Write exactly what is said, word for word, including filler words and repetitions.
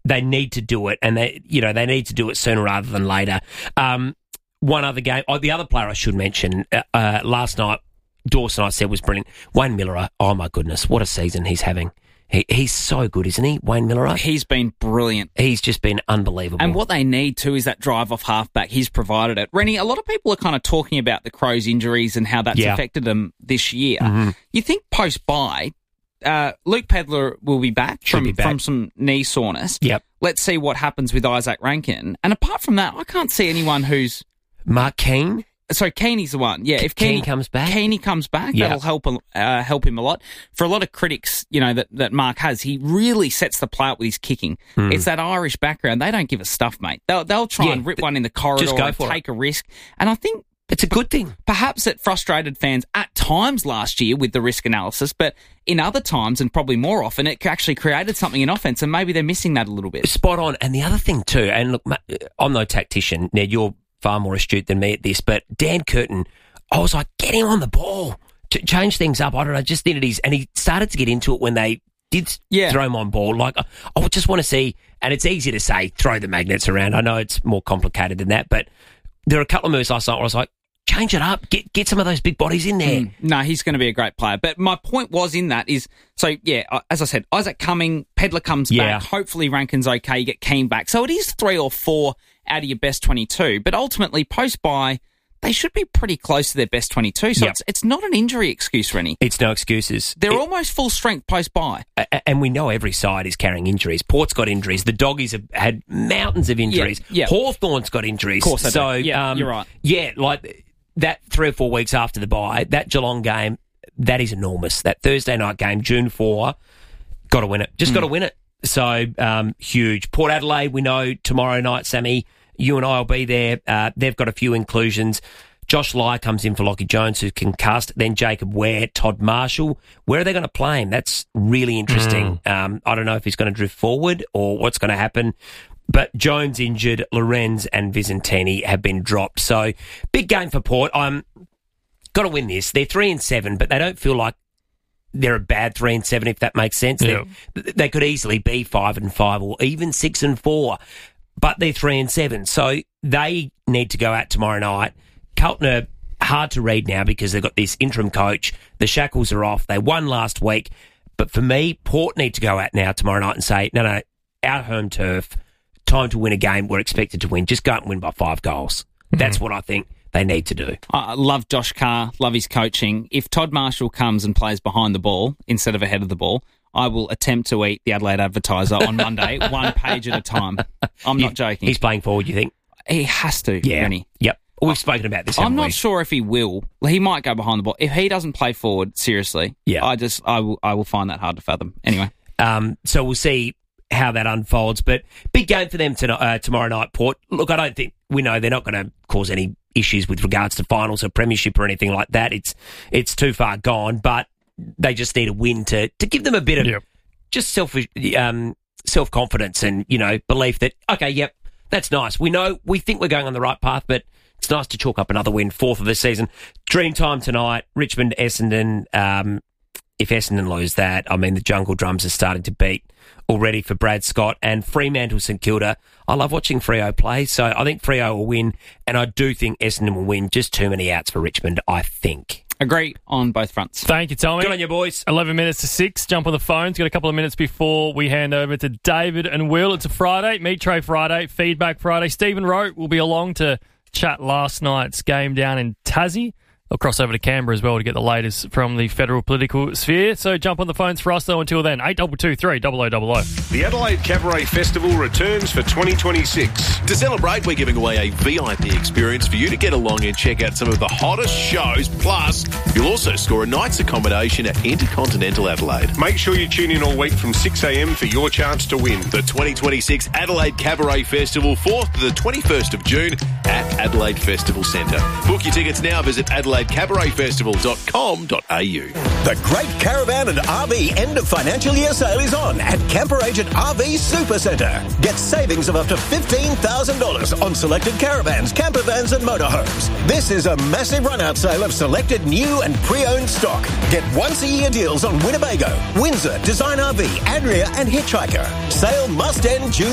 they need to do it, and they, you know, they need to do it sooner rather than later. Um, one other game, oh, the other player I should mention, uh, uh, last night, Dawson, I said, was brilliant. Wayne Miller, oh my goodness, what a season he's having. He, he's so good, isn't he, Wayne Miller? He's been brilliant. He's just been unbelievable. And what they need, too, is that drive off halfback. He's provided it. Rennie, a lot of people are kind of talking about the Crows' injuries and how that's yeah. affected them this year. Mm-hmm. You think post-bye, uh, Luke Pedler will be back, from, be back from some knee soreness. Yep. Let's see what happens with Isaac Rankin. And apart from that, I can't see anyone who's... Mark Keane? So Keeney's the one, yeah. If Keeney comes back, Keeney comes back, yeah. that'll help uh, help him a lot. For a lot of critics, you know that, that Mark has, he really sets the play up with his kicking. Mm. It's that Irish background; they don't give a stuff, mate. They'll they'll try yeah, and rip one in the corridor, just go and for take it. a risk. And I think it's a good thing. Perhaps it frustrated fans at times last year with the risk analysis, but in other times, and probably more often, it actually created something in offense, and maybe they're missing that a little bit. Spot on. And the other thing too, and look, I'm no tactician. Now you're far more astute than me at this, but Dan Curtin, I was like, get him on the ball, Ch- change things up. I don't know, just needed his, and he started to get into it when they did yeah. throw him on ball. Like, I, I just want to see, and it's easy to say, throw the magnets around. I know it's more complicated than that, but there are a couple of moves last night where I was like, change it up, get get some of those big bodies in there. Mm. No, he's going to be a great player. But my point was in that is, so yeah, as I said, Isaac Cumming, Pedler comes yeah. back, hopefully Rankin's okay, you get Keane back. So it is three or four out of your best twenty-two, but ultimately post-bye, they should be pretty close to their best twenty-two. So yep. it's it's not an injury excuse, Rennie. It's no excuses. They're it, almost full strength post-bye. And we know every side is carrying injuries. Port's got injuries. The Doggies have had mountains of injuries. Yeah, yeah. Hawthorn's got injuries. Of course they so, do. Yeah, um, you're right. Yeah, like that three or four weeks after the bye, that Geelong game, that is enormous. That Thursday night game, June fourth, got to win it. Just mm. got to win it. So, um, huge. Port Adelaide, we know tomorrow night, Sammy, you and I will be there. Uh, they've got a few inclusions. Josh Lai comes in for Lockie Jones, who can cast. Then Jacob Ware, Todd Marshall. Where are they going to play him? That's really interesting. Mm. Um, I don't know if he's going to drift forward or what's going to happen. But Jones injured, Lorenz and Vicentini have been dropped. So, big game for Port. I'm got to win this. They're three and seven, but they don't feel like they're a bad three and seven, if that makes sense. Yeah. They, they could easily be five and five or even six and four, but they're three and seven. So they need to go out tomorrow night. Carlton are hard to read now because they've got this interim coach. The shackles are off. They won last week. But for me, Port need to go out now tomorrow night and say, no, no, our home turf, time to win a game we're expected to win. Just go out and win by five goals. Mm-hmm. That's what I think they need to do. I love Josh Carr, love his coaching. If Todd Marshall comes and plays behind the ball instead of ahead of the ball, I will attempt to eat the Adelaide Advertiser on Monday, one page at a time. I'm not joking. He's playing forward, you think? He has to, yeah. Rennie. Yep. We've spoken about this. I'm not we? sure if he will. He might go behind the ball. If he doesn't play forward, seriously, yeah. I just I will I will find that hard to fathom. Anyway, um, so we'll see how that unfolds. But big game for them tonight, uh, tomorrow night, Port. Look, I don't think we know they're not going to cause any issues with regards to finals or premiership or anything like that. It's it's too far gone, but they just need a win to to give them a bit of yep. just self um, self confidence and you know belief that okay, yep, that's nice. We know we think we're going on the right path, but it's nice to chalk up another win, fourth of the season. Dream time tonight, Richmond, Essendon. Um, if Essendon lose that, I mean, the Jungle Drums are starting to beat already for Brad Scott. And Fremantle, St Kilda. I love watching Freo play, so I think Freo will win, and I do think Essendon will win. Just too many outs for Richmond, I think. Agree on both fronts. Thank you, Tommy. Good on you, boys. eleven minutes to six. Jump on the phones. Got a couple of minutes before we hand over to David and Will. It's a Friday, Meat Tray Friday, Feedback Friday. Stephen Rowe will be along to chat last night's game down in Tassie. I'll cross over to Canberra as well to get the latest from the federal political sphere. So jump on the phones for us, though, until then. eight two two three, double oh double oh. The Adelaide Cabaret Festival returns for twenty twenty-six. To celebrate, we're giving away a V I P experience for you to get along and check out some of the hottest shows. Plus, you'll also score a night's accommodation at Intercontinental Adelaide. Make sure you tune in all week from six a.m. for your chance to win. The twenty twenty-six Adelaide Cabaret Festival, fourth to the twenty-first of June at Adelaide Festival Centre. Book your tickets now. Visit adelaide cabaret festival dot com dot a u. The Great Caravan and R V End of Financial Year Sale is on at Camper Agent R V Super Centre. Get savings of up to fifteen thousand dollars on selected caravans, camper vans and motorhomes. This is a massive run-out sale of selected new and pre-owned stock. Get once-a-year deals on Winnebago, Windsor, Design R V, Adria and Hitchhiker. Sale must end June